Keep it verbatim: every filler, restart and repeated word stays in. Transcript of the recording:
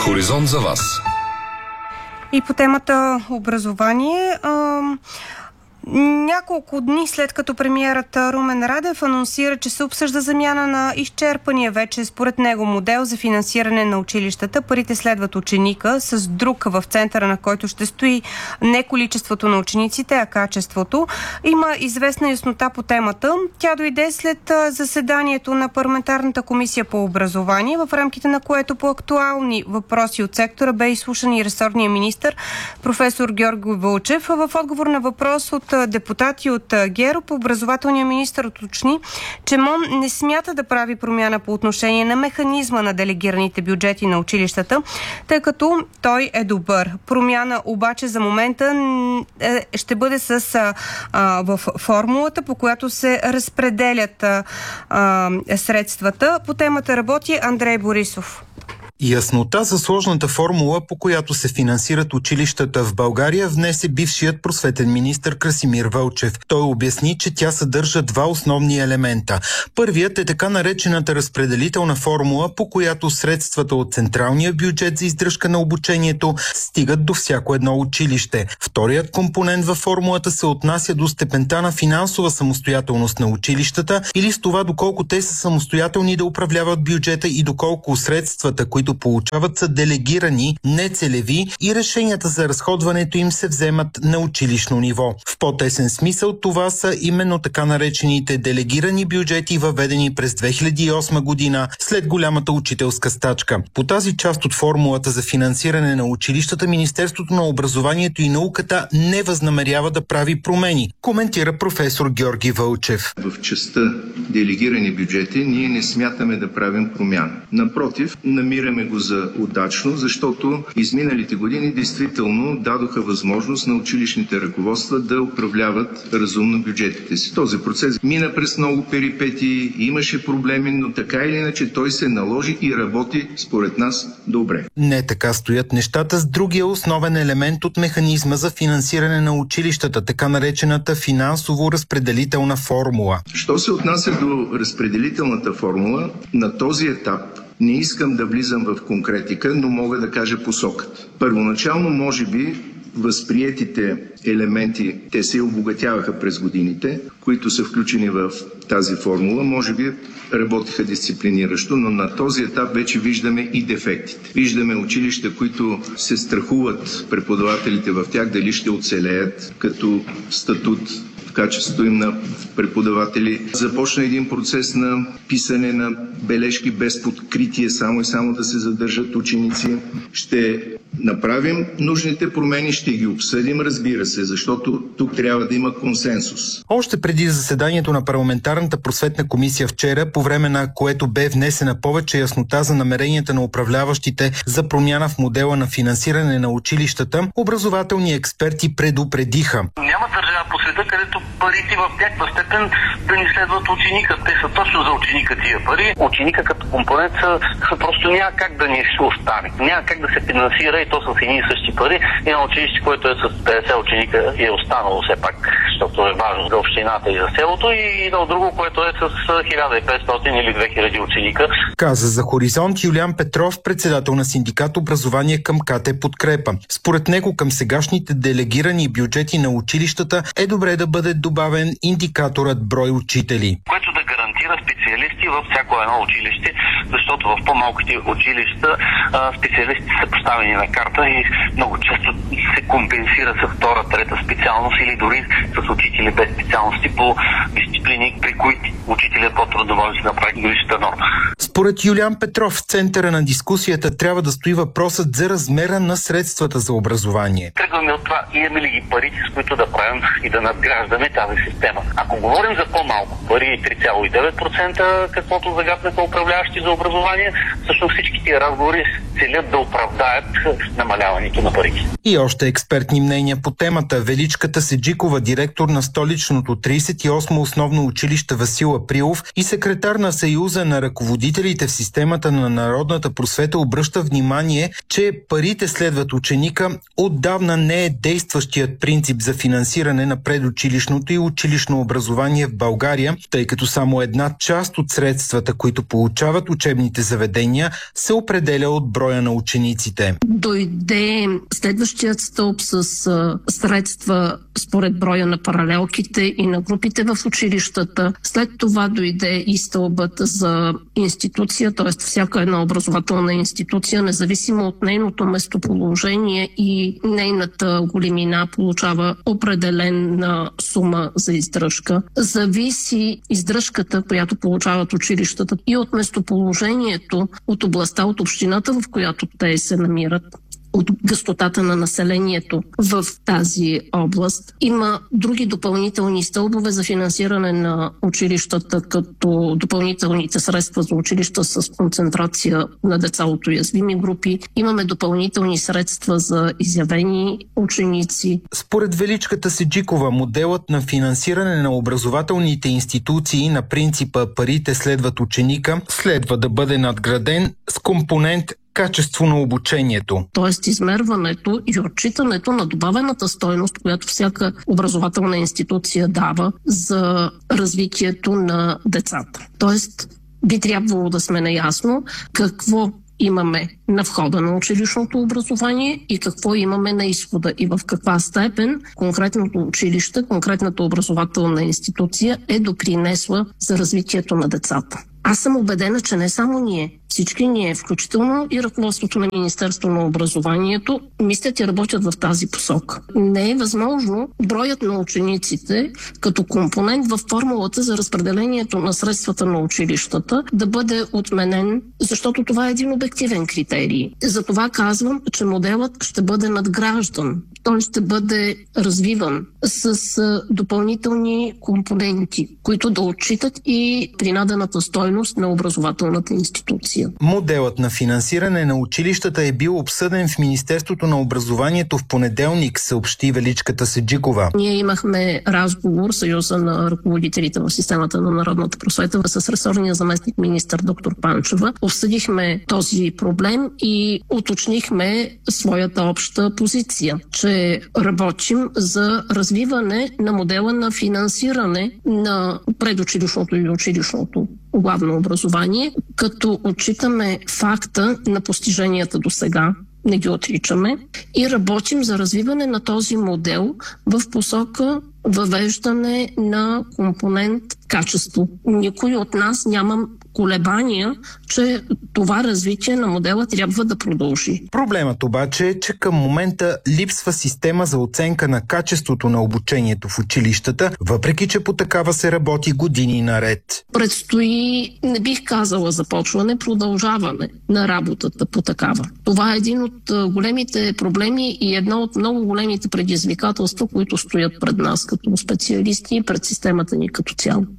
Хоризонт за вас. И по темата образование, а, няколко дни след като премиерът Румен Радев анонсира, че се обсъжда замяна на изчерпания вече според него модел за финансиране на училищата, парите следват ученика, с друг в центъра на който ще стои не количеството на учениците, а качеството. Има известна яснота по темата. Тя дойде след заседанието на парламентарната комисия по образование, в рамките на което по актуални въпроси от сектора бе изслушан и ресорния министър професор Георги Вълчев. В отговор на въпрос от депутати от ГЕРБ, образователният министър уточни, че МОН не смята да прави промяна по отношение на механизма на делегираните бюджети на училищата, тъй като той е добър. Промяна обаче за момента ще бъде с а, в формулата, по която се разпределят а, а, средствата. По темата работи Андрей Борисов. Яснота за сложната формула, по която се финансират училищата в България, внесе бившият просветен министър Красимир Вълчев. Той обясни, че тя съдържа два основни елемента. Първият е така наречената разпределителна формула, по която средствата от централния бюджет за издръжка на обучението стигат до всяко едно училище. Вторият компонент във формулата се отнася до степента на финансова самостоятелност на училищата или с това доколко те са самостоятелни да управляват бюджета и доколко средствата, които получават, са делегирани, нецелеви и решенията за разходването им се вземат на училищно ниво. В по-тесен смисъл това са именно така наречените делегирани бюджети, въведени през две хиляди и осма година след голямата учителска стачка. По тази част от формулата за финансиране на училищата Министерството на образованието и науката не възнамерява да прави промени, коментира професор Георги Вълчев. В частта делегирани бюджети ние не смятаме да правим промяна. Напротив, намираме го за удачно, защото изминалите години действително дадоха възможност на училищните ръководства да управляват разумно бюджетите си. Този процес мина през много перипетии, имаше проблеми, но така или иначе той се наложи и работи според нас добре. Не така стоят нещата с другия основен елемент от механизма за финансиране на училищата, така наречената финансово-разпределителна формула. Що се отнася до разпределителната формула, на този етап не искам да влизам в конкретика, но мога да кажа посоката. Първоначално, може би, възприетите елементи, те се обогатяваха през годините, които са включени в тази формула, може би работиха дисциплиниращо, но на този етап вече виждаме и дефектите. Виждаме училища, които се страхуват преподавателите в тях дали ще оцелеят като статут в качеството им на преподаватели. Започна един процес на писане на бележки без подкритие, само и само да се задържат ученици. Ще направим нужните промени, ще ги обсъдим, разбира се, защото тук трябва да има консенсус. Още преди заседанието на парламентарната просветна комисия вчера, по време на което бе внесена повече яснота за намеренията на управляващите за промяна в модела на финансиране на училищата, образователни експерти предупредиха. Няма държава по света, където парите в някаква степен да ни следват ученика. Те са точно за ученика тия пари. Ученика като компонент са, са просто няма как да ни остане. Няма как да се финансира и то с едни и същи пари. Едно училище, което е с петдесет ученика, е останало все пак, защото е важно за общината и за селото, и едно друго, което е с хиляда и петстотин или две хиляди ученика. Каза за Хоризонт Юлиан Петров, председател на синдикат Образование към КТ Подкрепа. Според него към сегашните делегирани бюджети на училищата е добре да бъде добавен индикаторът брой учители, което да гарантира специалисти във всяко едно училище, защото в по-малките училища а, специалисти са поставени на карта и много често се компенсира с втора, трета специалност или дори с учители без специалности по дисциплини, при които учителят по-трудно може да направи грижата норма. Според Юлиан Петров, в центъра на дискусията трябва да стои въпросът за размера на средствата за образование. Тръгваме от това, имаме ли ги парите, с които да правим и да надграждаме тази система. Ако говорим за по-малко пари, три цяло и девет процента, каквото загатнаха управляващи за образование, всъщност всички тия разговори целят да оправдаят намаляването на парите. И още експертни мнения по темата. Величката Седжикова, директор на столичното тридесет и осмо основно училище Васил Априлов и секретар на Съюза на ръководителите в системата на народната просвета, обръща внимание, че парите следват ученика отдавна не е действащият принцип за финансиране на предучилищното и училищно образование в България, тъй като само една част част от средствата, които получават учебните заведения, се определя от броя на учениците. Дойде следващият стълб с средства според броя на паралелките и на групите в училищата. След това дойде и стълбът за институция, т.е. всяка една образователна институция, независимо от нейното местоположение и нейната големина, получава определена сума за издръжка. Зависи издръжката, която получават училищата, и от местоположението, от областта, от общината, в която те се намират, от гъстотата на населението в тази област. Има други допълнителни стълбове за финансиране на училищата, като допълнителните средства за училища с концентрация на деца от уязвими групи. Имаме допълнителни средства за изявени ученици. Според Величката Седжикова, моделът на финансиране на образователните институции на принципа парите следват ученика следва да бъде надграден с компонент качество на обучението. Тоест измерването и отчитането на добавената стойност, която всяка образователна институция дава за развитието на децата. Тоест би трябвало да сме наясно какво имаме на входа на училищното образование и какво имаме на изхода и в каква степен конкретното училище, конкретната образователна институция е допринесла за развитието на децата. Аз съм убедена, че не само ние, всички ние, включително и ръководството на Министерство на образованието, мислят и работят в тази посока. Не е възможно броят на учениците като компонент в формулата за разпределението на средствата на училищата да бъде отменен, защото това е един обективен критерий. Затова казвам, че моделът ще бъде надграждан. Той ще бъде развиван с допълнителни компоненти, които да отчитат и принадената стойност на образователната институция. Моделът на финансиране на училищата е бил обсъден в Министерството на образованието в понеделник, съобщи Величката Седжикова. Ние имахме разговор, Съюза на ръководителите в системата на народната просвета, с ресорния заместник министър доктор Панчева. Обсъдихме този проблем и уточнихме своята обща позиция, че работим за развиване на модела на финансиране на предучилищното и училищното главно образование, като отчитаме факта на постиженията до сега, не ги отричаме, и работим за развиване на този модел в посока въвеждане на компонент качество. Никой от нас няма колебания, че това развитие на модела трябва да продължи. Проблемът обаче е, че към момента липсва система за оценка на качеството на обучението в училищата, въпреки че по такава се работи години наред. Предстои, не бих казала започване, продължаване на работата по такава. Това е един от големите проблеми и едно от много големите предизвикателства, които стоят пред нас като специалисти и пред системата ни като цяло.